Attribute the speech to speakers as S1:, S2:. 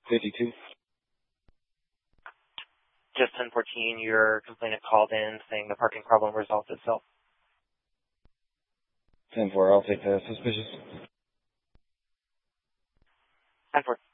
S1: 52.
S2: Just 1014, your complainant called in saying the parking problem resolved itself.
S1: 10-4, I'll take that. Suspicious.
S2: 10-4.